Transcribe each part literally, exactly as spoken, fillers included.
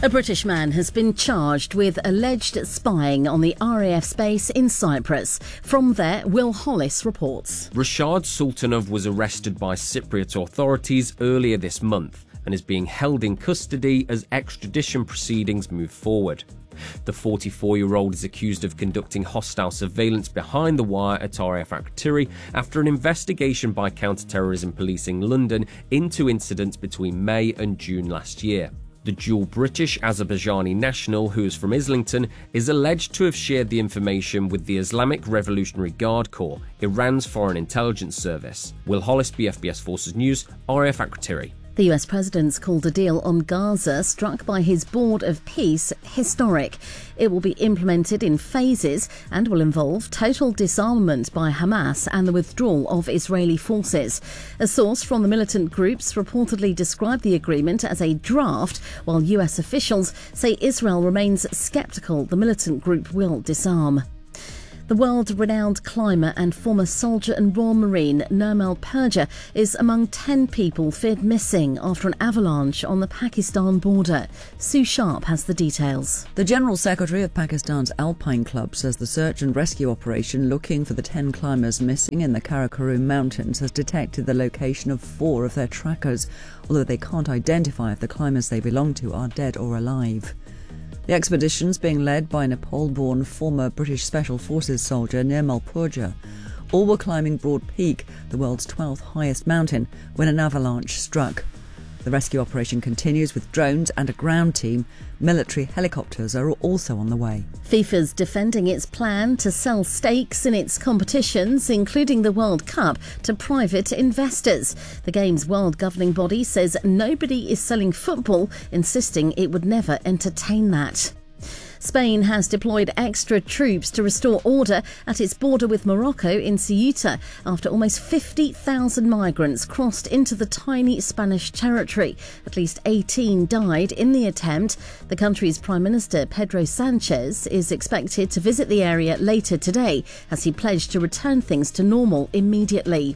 A British man has been charged with alleged spying on the R A F's base in Cyprus. From there, Will Hollis reports. Rashad Sultanov was arrested by Cypriot authorities earlier this month and is being held in custody as extradition proceedings move forward. The forty-four-year-old is accused of conducting hostile surveillance behind the wire at R A F Akrotiri after an investigation by counter-terrorism policing London into incidents between May and June last year. The dual British-Azerbaijani national, who is from Islington, is alleged to have shared the information with the Islamic Revolutionary Guard Corps, Iran's foreign intelligence service. Will Hollis, B F B S Forces News, R A F Akrotiri. The U S president's called a deal on Gaza struck by his Board of Peace historic. It will be implemented in phases and will involve total disarmament by Hamas and the withdrawal of Israeli forces. A source from the militant groups reportedly described the agreement as a draft, while U S officials say Israel remains sceptical the militant group will disarm. The world-renowned climber and former soldier and Royal Marine Nirmal Purja is among ten people feared missing after an avalanche on the Pakistan border. Sue Sharp has the details. The General Secretary of Pakistan's Alpine Club says the search and rescue operation looking for the ten climbers missing in the Karakoram Mountains has detected the location of four of their trackers, although they can't identify if the climbers they belong to are dead or alive. The expedition's being led by Nepal-born former British Special Forces soldier Nirmal Purja. All were climbing Broad Peak, the world's twelfth highest mountain, when an avalanche struck. The rescue operation continues with drones and a ground team. Military helicopters are also on the way. FIFA's defending its plan to sell stakes in its competitions, including the World Cup, to private investors. The game's world governing body says nobody is selling football, insisting it would never entertain that. Spain has deployed extra troops to restore order at its border with Morocco in Ceuta after almost fifty thousand migrants crossed into the tiny Spanish territory. At least eighteen died in the attempt. The country's Prime Minister Pedro Sanchez is expected to visit the area later today as he pledged to return things to normal immediately.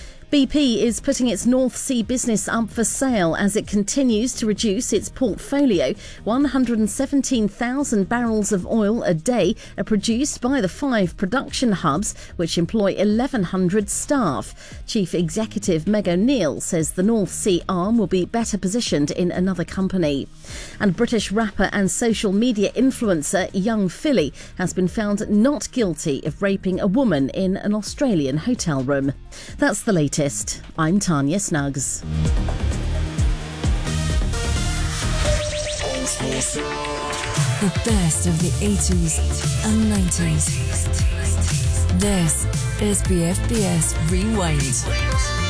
B P is putting its North Sea business up for sale as it continues to reduce its portfolio. one hundred seventeen thousand barrels of oil a day are produced by the five production hubs, which employ eleven hundred staff. Chief Executive Meg O'Neill says the North Sea arm will be better positioned in another company. And British rapper and social media influencer Young Philly has been found not guilty of raping a woman in an Australian hotel room. That's the latest. I'm Tanya Snuggs. The best of the eighties and nineties. This is B F B S Rewind.